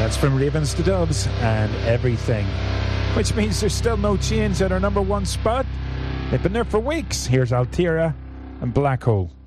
That's from Ravens to Doves and Everything. Which means there's still no change at our number one spot. They've been there for weeks. Here's Altira and Black Hole.